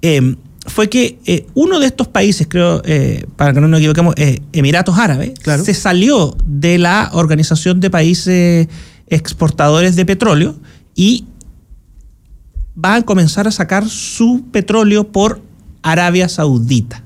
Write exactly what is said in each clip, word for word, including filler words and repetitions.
eh, fue que eh, uno de estos países, creo, eh, para que no nos equivoquemos, eh, Emiratos Árabes, claro, se salió de la Organización de Países Exportadores de Petróleo y va a comenzar a sacar su petróleo por Arabia Saudita.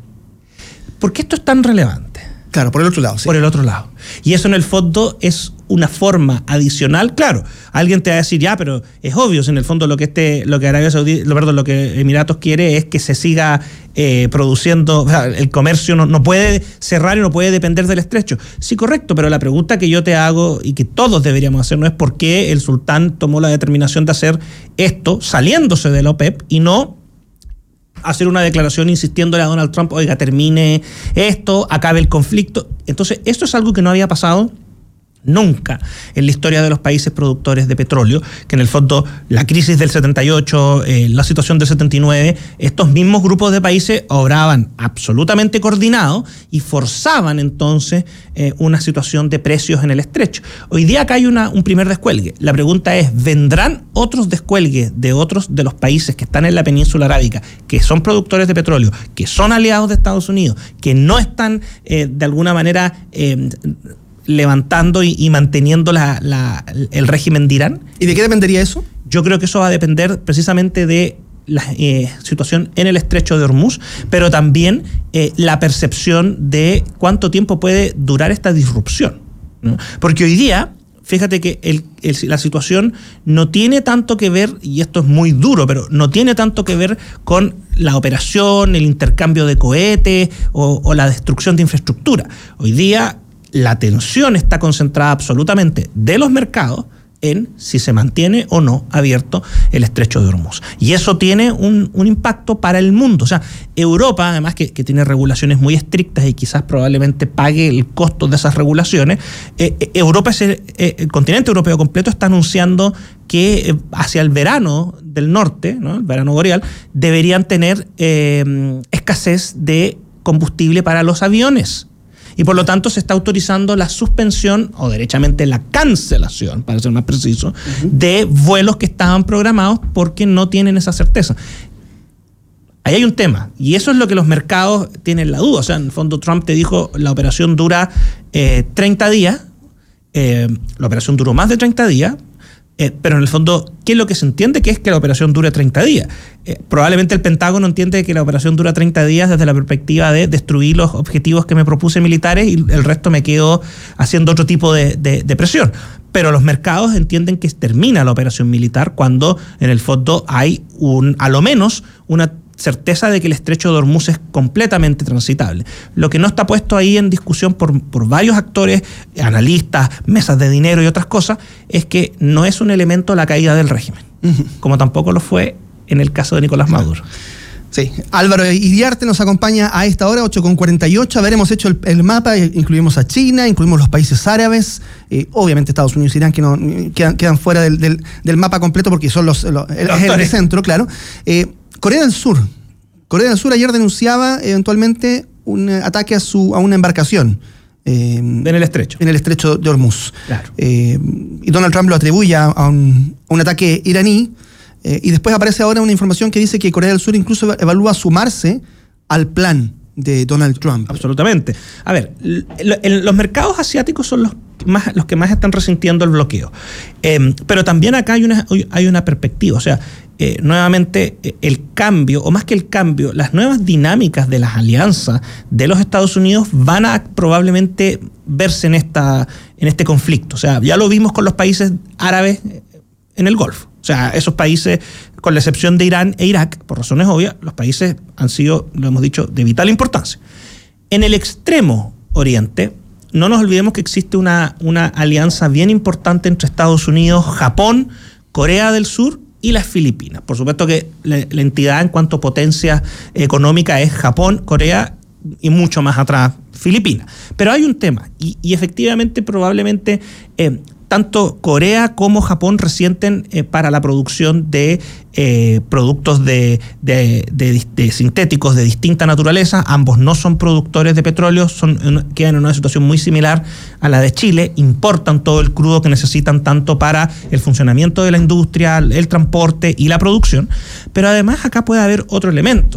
¿Por qué esto es tan relevante? Claro, por el otro lado. Sí. Por el otro lado. Y eso en el fondo es una forma adicional. Claro, alguien te va a decir, ya, pero es obvio, si en el fondo lo que este, lo que Arabia Saudí, lo, perdón, lo que Emiratos quiere es que se siga eh, produciendo, o sea, el comercio no, no puede cerrar y no puede depender del estrecho. Sí, correcto, pero la pregunta que yo te hago y que todos deberíamos hacer no es por qué el sultán tomó la determinación de hacer esto saliéndose de la OPEP y no hacer una declaración insistiéndole a Donald Trump, oiga, termine esto, acabe el conflicto. Entonces, esto es algo que no había pasado nunca en la historia de los países productores de petróleo, que en el fondo la crisis del setenta y ocho, eh, la situación del setenta y nueve, estos mismos grupos de países obraban absolutamente coordinados y forzaban entonces eh, una situación de precios en el estrecho. Hoy día acá hay una, un primer descuelgue. La pregunta es, ¿vendrán otros descuelgues de otros de los países que están en la península arábica, que son productores de petróleo, que son aliados de Estados Unidos, que no están eh, de alguna manera eh, levantando y, y manteniendo la, la, el régimen de Irán? ¿Y de qué dependería eso? Yo creo que eso va a depender precisamente de la eh, situación en el estrecho de Hormuz, pero también eh, la percepción de cuánto tiempo puede durar esta disrupción, ¿no? Porque hoy día, fíjate que el, el, la situación no tiene tanto que ver, y esto es muy duro, pero no tiene tanto que ver con la operación, el intercambio de cohetes o, o la destrucción de infraestructura. Hoy día la atención está concentrada absolutamente de los mercados en si se mantiene o no abierto el estrecho de Hormuz. Y eso tiene un, un impacto para el mundo. O sea, Europa, además que, que tiene regulaciones muy estrictas y quizás probablemente pague el costo de esas regulaciones, eh, Europa, es el, eh, el continente europeo completo está anunciando que eh, hacia el verano del norte, ¿no?, el verano boreal, deberían tener eh, escasez de combustible para los aviones. Y por lo tanto se está autorizando la suspensión o derechamente la cancelación, para ser más preciso, uh-huh, de vuelos que estaban programados porque no tienen esa certeza. Ahí hay un tema, y eso es lo que los mercados tienen la duda. O sea, en el fondo Trump te dijo, la operación dura eh, treinta días, eh, la operación duró más de treinta días, Eh, pero en el fondo, ¿qué es lo que se entiende? Que es que la operación dure treinta días. Eh, probablemente el Pentágono entiende que la operación dura treinta días desde la perspectiva de destruir los objetivos que me propuse militares y el resto me quedo haciendo otro tipo de, de, de presión. Pero los mercados entienden que termina la operación militar cuando en el fondo hay un, a lo menos una certeza de que el estrecho de Hormuz es completamente transitable. Lo que no está puesto ahí en discusión por, por varios actores, analistas, mesas de dinero y otras cosas, es que no es un elemento la caída del régimen, uh-huh, como tampoco lo fue en el caso de Nicolás Maduro. Sí, Álvaro Iriarte nos acompaña a esta hora, ocho con cuarenta y ocho. A ver, hemos hecho el, el mapa, incluimos a China, incluimos los países árabes, eh, obviamente Estados Unidos y Irán, que no quedan, quedan fuera del, del, del mapa completo porque son los, los el, el centro, claro. Eh, Corea del Sur. Corea del Sur ayer denunciaba eventualmente un ataque a, su, a una embarcación. Eh, en el estrecho. En el estrecho de Hormuz. Claro. Eh, y Donald Trump lo atribuye a un, a un ataque iraní. Eh, y después aparece ahora una información que dice que Corea del Sur incluso evalúa sumarse al plan de Donald Trump. Absolutamente. A ver, los mercados asiáticos son los más, los que más están resintiendo el bloqueo. Eh, pero también acá hay una, hay una perspectiva. O sea, eh, nuevamente el cambio, o más que el cambio, las nuevas dinámicas de las alianzas de los Estados Unidos van a probablemente verse en, esta, en este conflicto. O sea, ya lo vimos con los países árabes en el Golfo. O sea, esos países, con la excepción de Irán e Irak, por razones obvias, los países han sido, lo hemos dicho, de vital importancia. En el extremo oriente, no nos olvidemos que existe una, una alianza bien importante entre Estados Unidos, Japón, Corea del Sur y las Filipinas. Por supuesto que la, la entidad en cuanto a potencia económica es Japón, Corea y mucho más atrás Filipinas. Pero hay un tema, y, y efectivamente probablemente eh, tanto Corea como Japón resienten eh, para la producción de eh, productos de, de, de, de sintéticos de distinta naturaleza. Ambos no son productores de petróleo, son, quedan en una situación muy similar a la de Chile, importan todo el crudo que necesitan tanto para el funcionamiento de la industria, el transporte y la producción. Pero además acá puede haber otro elemento.